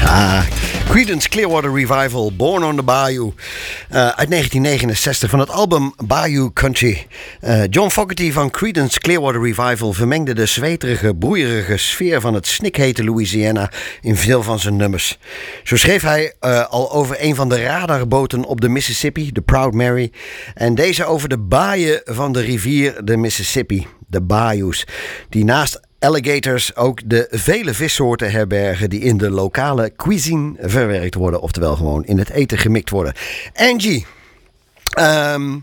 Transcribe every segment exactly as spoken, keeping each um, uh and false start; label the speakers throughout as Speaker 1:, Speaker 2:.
Speaker 1: Ja, Creedence Clearwater Revival, Born on the Bayou. Uh, uit negentien negenenzestig van het album Bayou Country. Uh, John Fogerty van Creedence Clearwater Revival vermengde de zweterige, broeierige sfeer van het snikhete Louisiana in veel van zijn nummers. Zo schreef hij uh, al over een van de radarboten op de Mississippi, de Proud Mary. En deze over de baaien van de rivier de Mississippi, de bayous, die naast alligators ook de vele vissoorten herbergen die in de lokale cuisine verwerkt worden. Oftewel gewoon in het eten gemikt worden. Angie, um,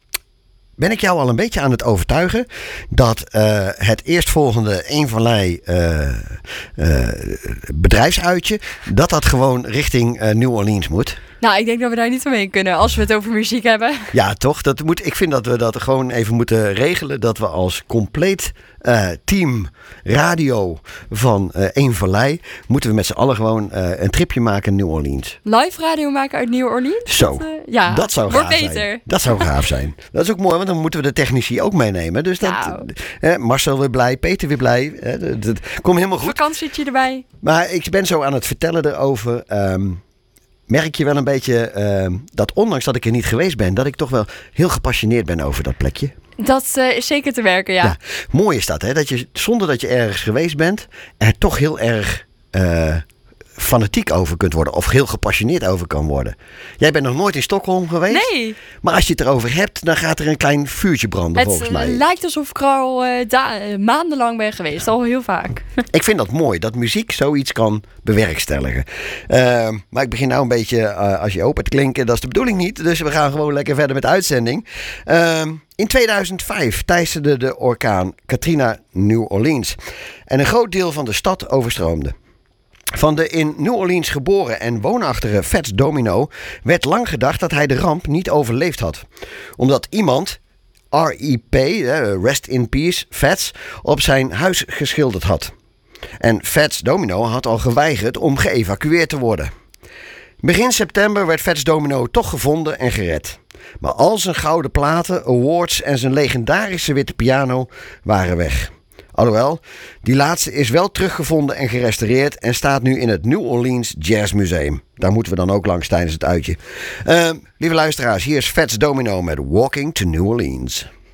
Speaker 1: ben ik jou al een beetje aan het overtuigen dat uh, het eerstvolgende Eenvallei uh, uh, bedrijfsuitje, dat dat gewoon richting uh, New Orleans moet?
Speaker 2: Nou, ik denk dat we daar niet omheen kunnen als we het over muziek hebben.
Speaker 1: Ja, toch? Dat moet, ik vind dat we dat gewoon even moeten regelen. Dat we als compleet uh, team radio van uh, Eenvallei moeten we met z'n allen gewoon uh, een tripje maken in New Orleans.
Speaker 2: Live radio maken uit New Orleans?
Speaker 1: Zo,
Speaker 2: dat, uh, ja,
Speaker 1: dat zou
Speaker 2: wordt
Speaker 1: gaaf
Speaker 2: beter.
Speaker 1: zijn. Dat zou gaaf zijn. Dat is ook mooi, want dan moeten we de technici ook meenemen. Dus dat,
Speaker 2: nou.
Speaker 1: uh, Marcel weer blij, Peter weer blij. Uh, dat, dat komt helemaal goed.
Speaker 2: Vakantietje erbij.
Speaker 1: Maar ik ben zo aan het vertellen erover. Um, merk je wel een beetje uh, dat ondanks dat ik er niet geweest ben, dat ik toch wel heel gepassioneerd ben over dat plekje.
Speaker 2: Dat uh, is zeker te werken, ja.
Speaker 1: ja. Mooi is dat, hè? Dat je zonder dat je ergens geweest bent, er toch heel erg uh, fanatiek over kunt worden. Of heel gepassioneerd over kan worden. Jij bent nog nooit in Stockholm geweest?
Speaker 2: Nee.
Speaker 1: Maar als je het erover hebt, dan gaat er een klein vuurtje branden,
Speaker 2: het
Speaker 1: volgens mij.
Speaker 2: Het lijkt alsof ik er al uh, da- uh, maandenlang ben geweest. Al heel vaak.
Speaker 1: Ik vind dat mooi, dat muziek zoiets kan bewerkstelligen. Uh, maar ik begin nou een beetje, uh, als je open te klinken, dat is de bedoeling niet. Dus we gaan gewoon lekker verder met de uitzending. Uh, in tweeduizend vijf teisterde de orkaan Katrina New Orleans. En een groot deel van de stad overstroomde. Van de in New Orleans geboren en woonachtige Fats Domino werd lang gedacht dat hij de ramp niet overleefd had. Omdat iemand, R I P, Rest in Peace, Fats, op zijn huis geschilderd had. En Fats Domino had al geweigerd om geëvacueerd te worden. Begin september werd Fats Domino toch gevonden en gered. Maar al zijn gouden platen, awards en zijn legendarische witte piano waren weg. Alhoewel, die laatste is wel teruggevonden en gerestaureerd en staat nu in het New Orleans Jazz Museum. Daar moeten we dan ook langs tijdens het uitje. Uh, lieve luisteraars, hier is Fats Domino met Walking to New Orleans.